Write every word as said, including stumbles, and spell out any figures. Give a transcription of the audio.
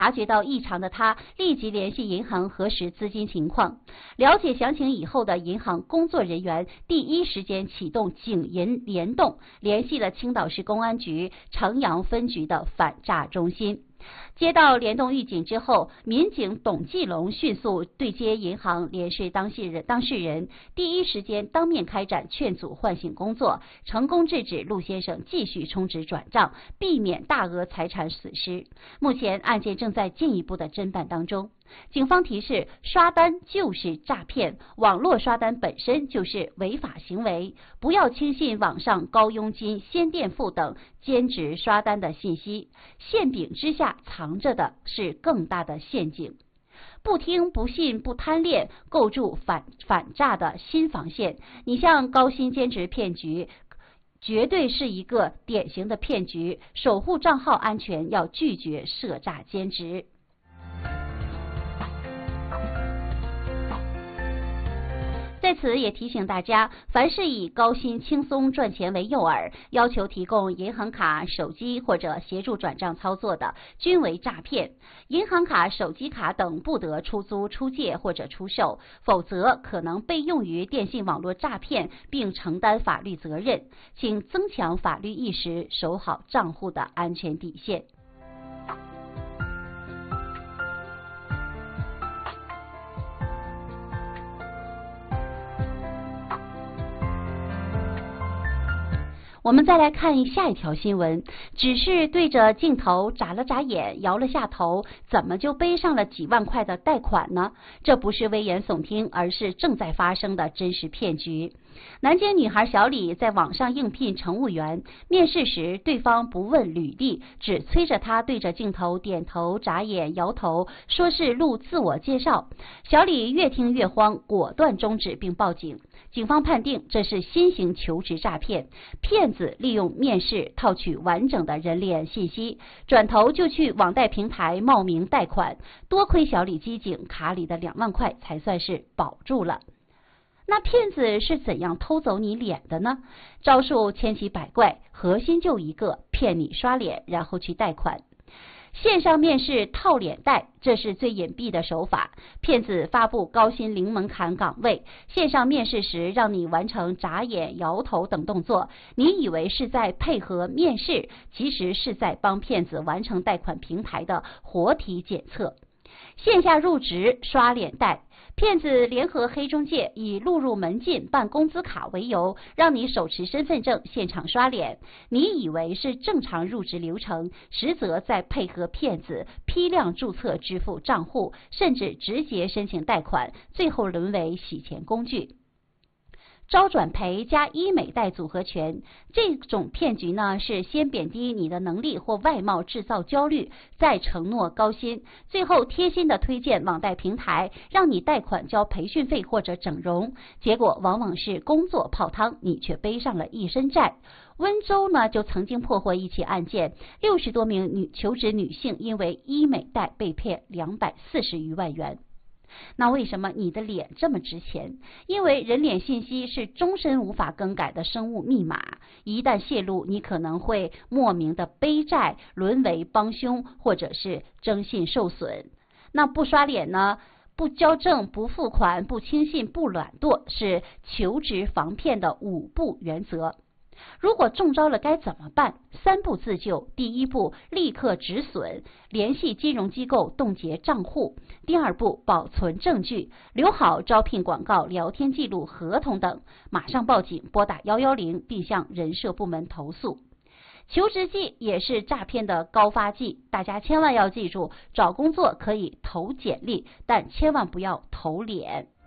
察觉到异常的他立即联系银行核实资金情况。了解详情以后的银行工作人员第一时间启动警银联动，联系了青岛市公安局城阳分局的反诈中心。接到联动预警之后，民警董继龙迅速对接银行联系当事人，当事人第一时间当面开展劝阻唤醒工作，成功制止陆先生继续充值转账，避免大额财产损失。目前案件正在进一步的侦办当中。警方提示，刷单就是诈骗，网络刷单本身就是违法行为，不要轻信网上高佣金、先垫付等兼职刷单的信息，馅饼之下藏着的是更大的陷阱。不听不信不贪恋，构筑反反诈的新防线。你像高薪兼职骗局，绝对是一个典型的骗局，守护账号安全，要拒绝涉诈兼职。在此也提醒大家，凡是以高薪轻松赚钱为诱饵，要求提供银行卡、手机或者协助转账操作的，均为诈骗。银行卡、手机卡等不得出租、出借或者出售，否则可能被用于电信网络诈骗，并承担法律责任。请增强法律意识，守好账户的安全底线。我们再来看下一条新闻，只是对着镜头眨了眨眼，摇了下头，怎么就背上了几万块的贷款呢？这不是危言耸听，而是正在发生的真实骗局。南京女孩小李在网上应聘乘务员，面试时对方不问履历，只催着她对着镜头点头、眨眼、摇头，说是录自我介绍。小李越听越慌，果断终止并报警。警方判定这是新型求职诈骗，骗子利用面试套取完整的人脸信息，转头就去网贷平台冒名贷款。多亏小李机警，卡里的两万块才算是保住了。那骗子是怎样偷走你脸的呢？招数千奇百怪，核心就一个，骗你刷脸，然后去贷款。线上面试套脸贷，这是最隐蔽的手法。骗子发布高薪零门槛岗位，线上面试时让你完成眨眼、摇头等动作，你以为是在配合面试，其实是在帮骗子完成贷款平台的活体检测。线下入职刷脸贷，骗子联合黑中介以录入门禁、办工资卡为由，让你手持身份证现场刷脸。你以为是正常入职流程，实则在配合骗子批量注册支付账户，甚至直接申请贷款，最后沦为洗钱工具。招转赔加医美贷组合拳，这种骗局呢是先贬低你的能力或外貌，制造焦虑，再承诺高薪，最后贴心的推荐网贷平台，让你贷款交培训费或者整容，结果往往是工作泡汤，你却背上了一身债。温州呢就曾经破获一起案件，六十多名女求职女性因为医美贷被骗两百四十余万元。那为什么你的脸这么值钱？因为人脸信息是终身无法更改的生物密码，一旦泄露，你可能会莫名的背债，沦为帮凶，或者是征信受损。那不刷脸呢？不交证、不付款、不轻信、不懒惰，是求职防骗的五不原则。如果中招了该怎么办？三步自救。第一步，立刻止损，联系金融机构冻结账户。第二步，保存证据，留好招聘广告、聊天记录、合同等，马上报警，拨打一一零，并向人社部门投诉。求职季也是诈骗的高发季，大家千万要记住，找工作可以投简历，但千万不要投脸。